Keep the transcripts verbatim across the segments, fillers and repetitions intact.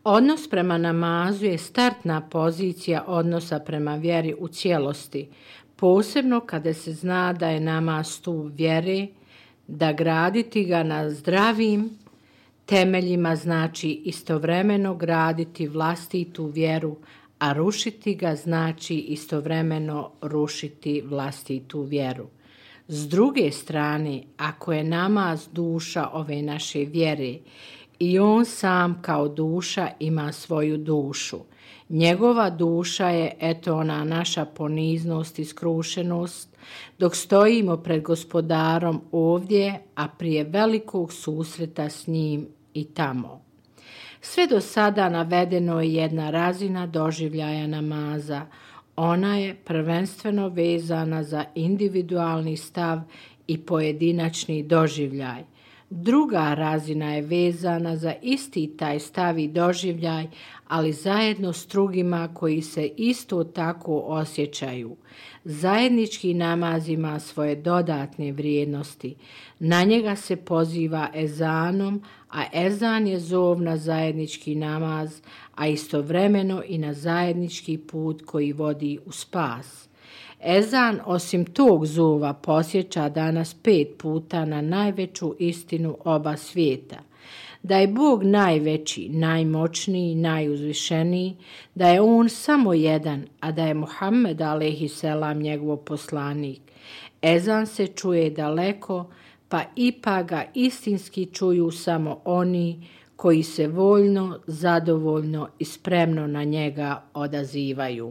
Odnos prema namazu je startna pozicija odnosa prema vjeri u cijelosti, posebno kada se zna da je namaz stup vjere, da graditi ga na zdravim temeljima znači istovremeno graditi vlastitu vjeru, a rušiti ga znači istovremeno rušiti vlastitu vjeru. S druge strane, ako je namaz duša ove naše vjere i on sam kao duša ima svoju dušu, njegova duša je eto ona naša poniznost i skrušenost dok stojimo pred gospodarom ovdje, a prije velikog susreta s njim i tamo. Sve do sada navedeno je jedna razina doživljaja namaza. Ona je prvenstveno vezana za individualni stav i pojedinačni doživljaj. Druga razina je vezana za isti taj stav i doživljaj, ali zajedno s drugima koji se isto tako osjećaju. Zajednički namaz ima svoje dodatne vrijednosti. Na njega se poziva ezanom, a ezan je zov na zajednički namaz, a istovremeno i na zajednički put koji vodi u spas. Ezan osim tog zova posjeća danas pet puta na najveću istinu oba svijeta. Da je Bog najveći, najmoćniji, najuzvišeniji, da je On samo jedan, a da je Muhammed alejhiselam njegov poslanik. Ezan se čuje daleko, pa ipak ga istinski čuju samo oni koji se voljno, zadovoljno i spremno na njega odazivaju.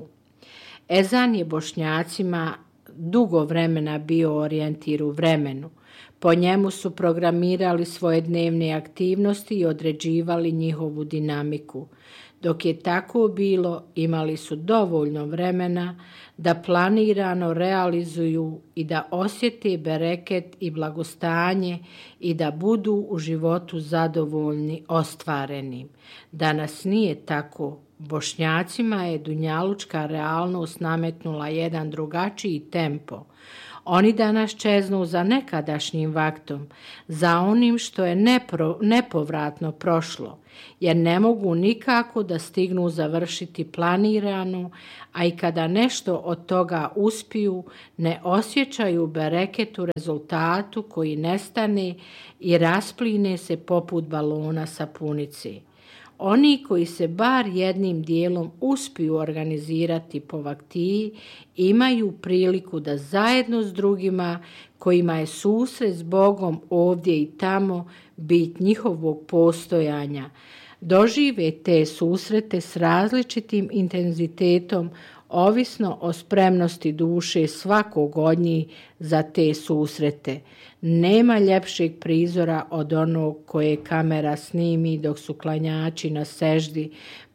Ezan je Bošnjacima dugo vremena bio orijentir u vremenu. Po njemu su programirali svoje dnevne aktivnosti i određivali njihovu dinamiku. Dok je tako bilo, imali su dovoljno vremena da planirano realizuju i da osjete bereket i blagostanje i da budu u životu zadovoljni ostvarenim. Danas nije tako. Bošnjacima je dunjalučka realnost nametnula jedan drugačiji tempo. Oni danas čeznu za nekadašnjim vaktom, za onim što je nepro, nepovratno prošlo, jer ne mogu nikako da stignu završiti planirano, a i kada nešto od toga uspiju, ne osjećaju bereket u rezultatu koji nestane i raspline se poput balona sapunice. Oni koji se bar jednim dijelom uspiju organizirati po vaktiji imaju priliku da zajedno s drugima kojima je susret s Bogom ovdje i tamo bit njihovog postojanja, dožive te susrete s različitim intenzitetom ovisno o spremnosti duše svakog od njih za te susrete. Nema ljepšeg prizora od onog koje kamera snimi dok su klanjači na seždi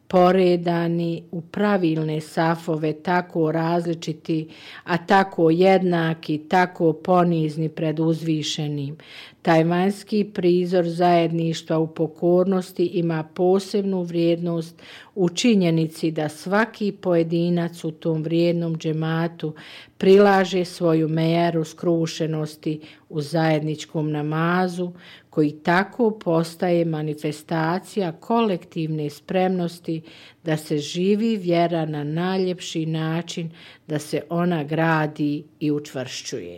poredani u pravilne safove, tako različiti, a tako jednaki, tako ponizni pred uzvišenim. Taj vanjski prizor zajedništva u pokornosti ima posebnu vrijednost u činjenici da svaki pojedinac u tom vrijednom džematu prilaže svoju meru skrušenosti u zajedničkom namazu, koji tako postaje manifestacija kolektivne spremnosti da se živi vjera na najljepši način, da se ona gradi i učvršćuje.